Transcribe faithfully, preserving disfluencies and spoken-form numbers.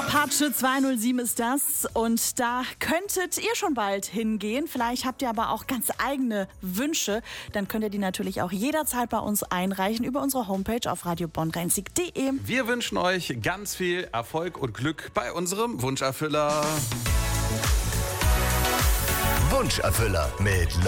Patsche zweihundertsieben ist das und da könntet ihr schon bald hingehen. Vielleicht habt ihr aber auch ganz eigene Wünsche. Dann könnt ihr die natürlich auch jederzeit bei uns einreichen über unsere Homepage auf radio bonn rhein-sieg punkt de. Wir wünschen euch ganz viel Erfolg und Glück bei unserem Wunscherfüller. Wunscherfüller mit